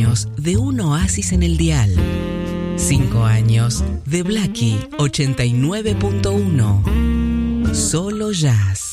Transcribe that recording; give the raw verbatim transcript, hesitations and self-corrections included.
años de un oasis en el dial. Cinco años de Blackie ochenta y nueve punto uno. Solo jazz.